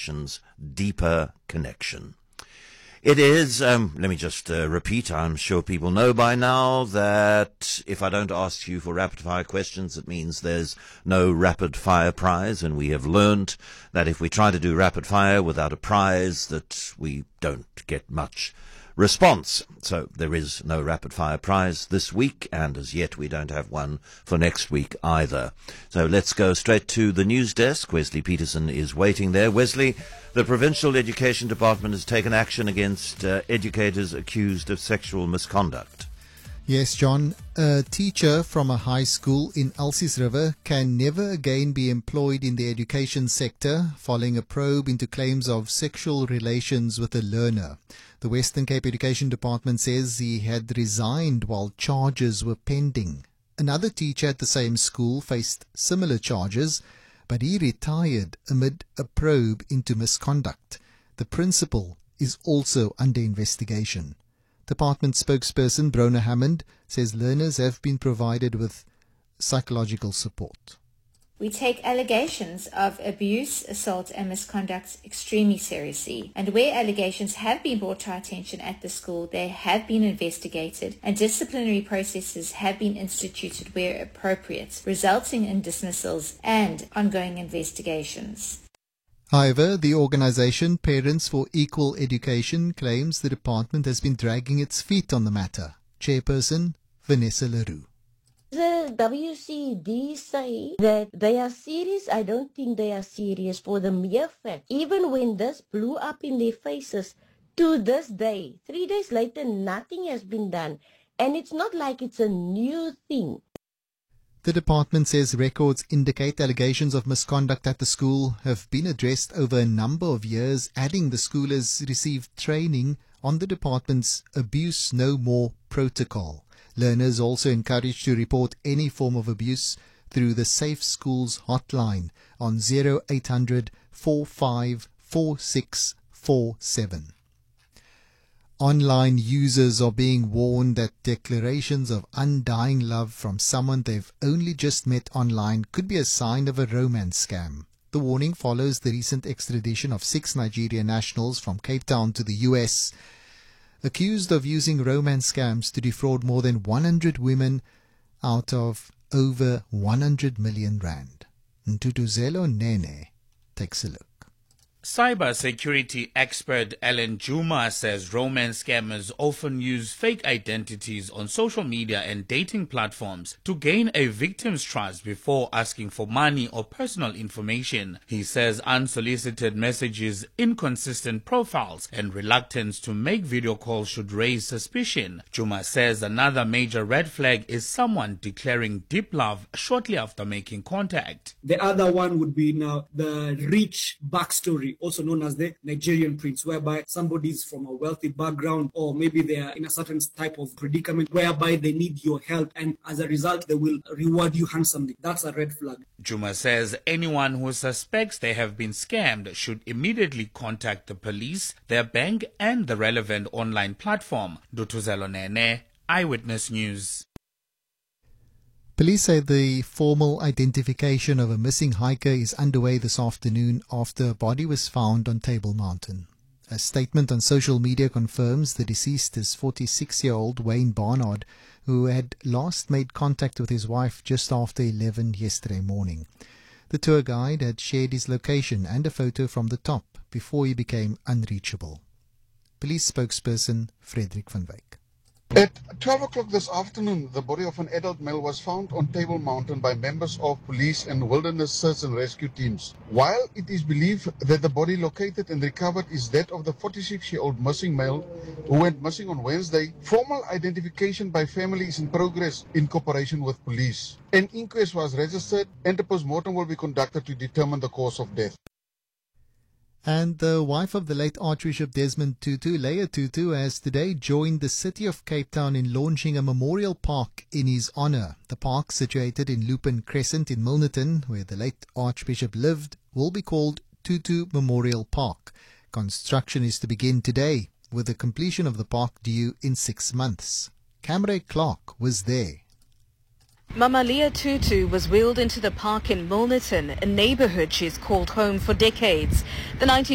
generations' deeper connection. It is, let me just repeat, I'm sure people know by now that if I don't ask you for rapid-fire questions, it means there's no rapid-fire prize, and we have learned that if we try to do rapid-fire without a prize, that we don't get much response. So there is no rapid-fire prize this week, and as yet we don't have one for next week either. So let's go straight to the news desk. Wesley Peterson is waiting there. Wesley, the Provincial Education Department has taken action against educators accused of sexual misconduct. Yes, John. A teacher from a high school in Elsies River can never again be employed in the education sector following a probe into claims of sexual relations with a learner. The Western Cape Education Department says he had resigned while charges were pending. Another teacher at the same school faced similar charges, but he retired amid a probe into misconduct. The principal is also under investigation. Department spokesperson Brona Hammond says learners have been provided with psychological support. We take allegations of abuse, assault and misconduct extremely seriously, and where allegations have been brought to our attention at the school, they have been investigated and disciplinary processes have been instituted where appropriate, resulting in dismissals and ongoing investigations. However, the organisation Parents for Equal Education claims the department has been dragging its feet on the matter. Chairperson Vanessa Leroux. The WCD say that they are serious. I don't think they are serious for the mere fact, even when this blew up in their faces, to this day, 3 days later, nothing has been done. And it's not like it's a new thing. The department says records indicate allegations of misconduct at the school have been addressed over a number of years, adding the school has received training on the department's Abuse No More protocol. Learners also encouraged to report any form of abuse through the Safe Schools hotline on 0800 45 4647. Online users are being warned that declarations of undying love from someone they've only just met online could be a sign of a romance scam. The warning follows the recent extradition of 6 Nigerian nationals from Cape Town to the US, accused of using romance scams to defraud more than 100 women out of over 100 million rand. Ntutuzelo Nene takes a look. Cybersecurity expert Ellen Juma says romance scammers often use fake identities on social media and dating platforms to gain a victim's trust before asking for money or personal information. He says unsolicited messages, inconsistent profiles, and reluctance to make video calls should raise suspicion. Juma says another major red flag is someone declaring deep love shortly after making contact. The other one would be now the rich backstory, also known as the Nigerian prince, whereby somebody is from a wealthy background, or maybe they are in a certain type of predicament whereby they need your help, and as a result they will reward you handsomely. That's a red flag. Juma says anyone who suspects they have been scammed should immediately contact the police, their bank and the relevant online platform. Dutuzelo Nene, Eyewitness News. Police say the formal identification of a missing hiker is underway this afternoon after a body was found on Table Mountain. A statement on social media confirms the deceased is 46-year-old Wayne Barnard, who had last made contact with his wife just after 11 yesterday morning. The tour guide had shared his location and a photo from the top before he became unreachable. Police spokesperson Frederick van Wyk. At 12 o'clock this afternoon, the body of an adult male was found on Table Mountain by members of police and wilderness search and rescue teams. While it is believed that the body located and recovered is that of the 46-year-old missing male who went missing on Wednesday, formal identification by family is in progress in cooperation with police. An inquest was registered and a post-mortem will be conducted to determine the cause of death. And the wife of the late Archbishop Desmond Tutu, Leah Tutu, has today joined the city of Cape Town in launching a memorial park in his honour. The park, situated in Lupin Crescent in Milnerton, where the late Archbishop lived, will be called Tutu Memorial Park. Construction is to begin today, with the completion of the park due in 6 months. Camre Clark was there. Mama Leah Tutu was wheeled into the park in Milnerton, a neighbourhood she's called home for decades. The